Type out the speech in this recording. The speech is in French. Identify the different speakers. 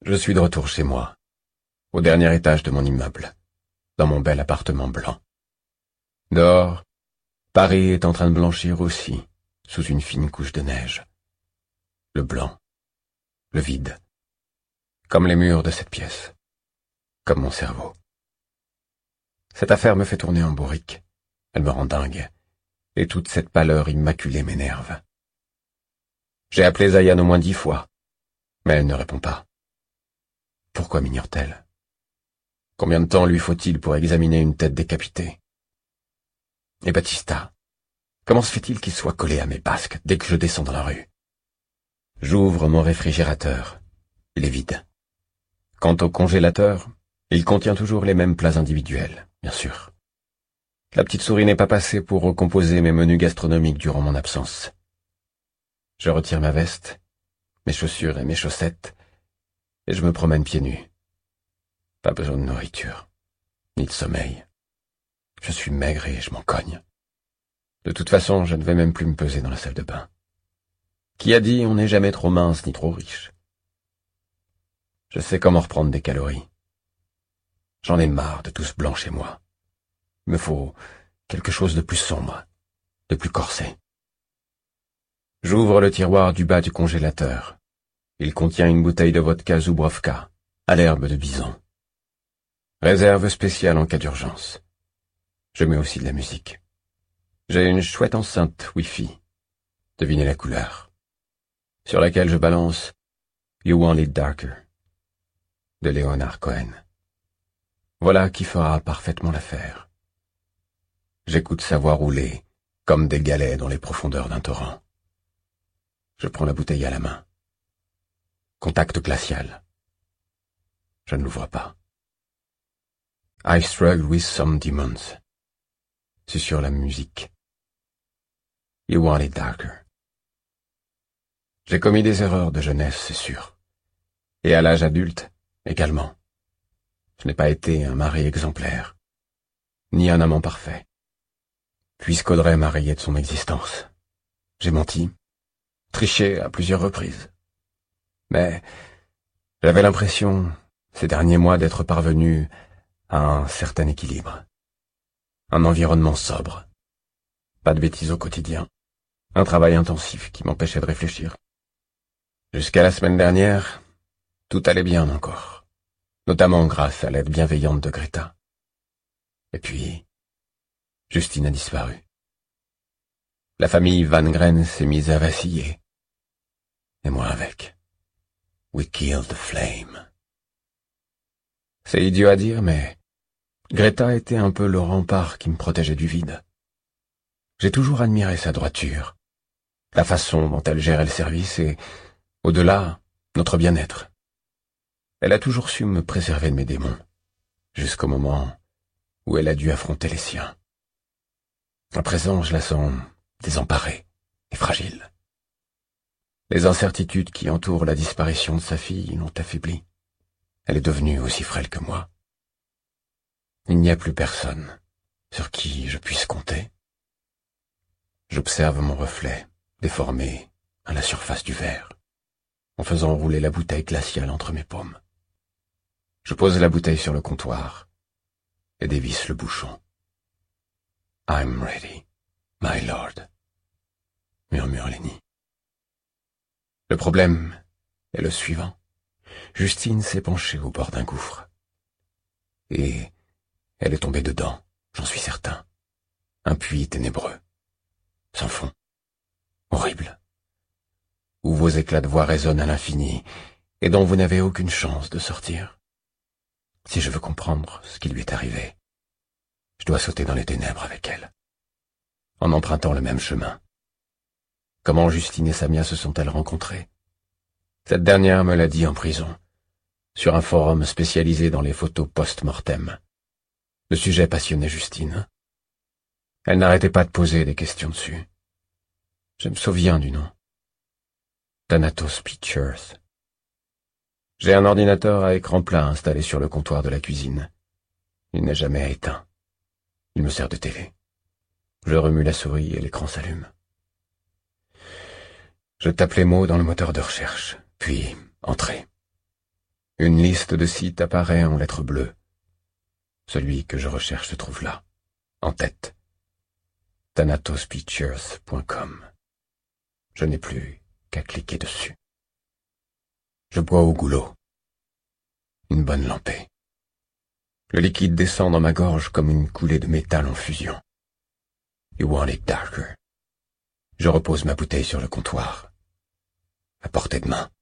Speaker 1: Je suis de retour chez moi, au dernier étage de mon immeuble, dans mon bel appartement blanc. Dehors, Paris est en train de blanchir aussi, sous une fine couche de neige. Le blanc, le vide, comme les murs de cette pièce, comme mon cerveau. Cette affaire me fait tourner en bourrique, elle me rend dingue, et toute cette pâleur immaculée m'énerve. J'ai appelé Zayan au moins 10 fois, mais elle ne répond pas. Pourquoi m'ignore-t-elle? Combien de temps lui faut-il pour examiner une tête décapitée? Et Baptista, comment se fait-il qu'il soit collé à mes basques dès que je descends dans la rue? J'ouvre mon réfrigérateur. Il est vide. Quant au congélateur, il contient toujours les mêmes plats individuels, bien sûr. La petite souris n'est pas passée pour recomposer mes menus gastronomiques durant mon absence. Je retire ma veste, mes chaussures et mes chaussettes, et je me promène pieds nus. Pas besoin de nourriture, ni de sommeil. Je suis maigre et je m'en cogne. De toute façon, je ne vais même plus me peser dans la salle de bain. Qui a dit on n'est jamais trop mince ni trop riche? Je sais comment reprendre des calories. J'en ai marre de tout ce blanc chez moi. Il me faut quelque chose de plus sombre, de plus corsé. J'ouvre le tiroir du bas du congélateur. Il contient une bouteille de vodka Zubrovka, à l'herbe de bison. Réserve spéciale en cas d'urgence. Je mets aussi de la musique. J'ai une chouette enceinte Wi-Fi. Devinez la couleur. Sur laquelle je balance You Want It Darker de Leonard Cohen. Voilà qui fera parfaitement l'affaire. J'écoute sa voix rouler comme des galets dans les profondeurs d'un torrent. Je prends la bouteille à la main. Contact glacial. Je ne l'ouvre pas. I struggle with some demons. C'est sur la musique. You Want It Darker. J'ai commis des erreurs de jeunesse, c'est sûr. Et à l'âge adulte, également. Je n'ai pas été un mari exemplaire, ni un amant parfait. Puisqu'Audrey m'a rayé de son existence. J'ai menti, triché à plusieurs reprises. Mais j'avais l'impression, ces derniers mois, d'être parvenu à un certain équilibre. Un environnement sobre. Pas de bêtises au quotidien. Un travail intensif qui m'empêchait de réfléchir. Jusqu'à la semaine dernière, tout allait bien encore. Notamment grâce à l'aide bienveillante de Greta. Et puis, Justine a disparu. La famille Van Gren s'est mise à vaciller. Et moi avec. We killed the flame. C'est idiot à dire, mais Greta était un peu le rempart qui me protégeait du vide. J'ai toujours admiré sa droiture, la façon dont elle gérait le service et, au-delà, notre bien-être. Elle a toujours su me préserver de mes démons, jusqu'au moment où elle a dû affronter les siens. À présent, je la sens désemparée et fragile. Les incertitudes qui entourent la disparition de sa fille l'ont affaiblie. Elle est devenue aussi frêle que moi. Il n'y a plus personne sur qui je puisse compter. J'observe mon reflet, déformé à la surface du verre, en faisant rouler la bouteille glaciale entre mes paumes. Je pose la bouteille sur le comptoir et dévisse le bouchon. I'm ready, my lord, murmure Lenny. Le problème est le suivant. Justine s'est penchée au bord d'un gouffre. Et elle est tombée dedans, j'en suis certain. Un puits ténébreux, sans fond, horrible, où vos éclats de voix résonnent à l'infini et dont vous n'avez aucune chance de sortir. Si je veux comprendre ce qui lui est arrivé, je dois sauter dans les ténèbres avec elle, en empruntant le même chemin. Comment Justine et Samia se sont-elles rencontrées? Cette dernière me l'a dit en prison, sur un forum spécialisé dans les photos post-mortem. Le sujet passionnait Justine. Elle n'arrêtait pas de poser des questions dessus. Je me souviens du nom. Thanatos Pictures. J'ai un ordinateur à écran plat installé sur le comptoir de la cuisine. Il n'est jamais éteint. Il me sert de télé. Je remue la souris et l'écran s'allume. Je tape les mots dans le moteur de recherche, puis entrée. Une liste de sites apparaît en lettres bleues. Celui que je recherche se trouve là, en tête. ThanatosPictures.com. Je n'ai plus qu'à cliquer dessus. Je bois au goulot. Une bonne lampée. Le liquide descend dans ma gorge comme une coulée de métal en fusion. You want it darker. Je repose ma bouteille sur le comptoir, à portée de main.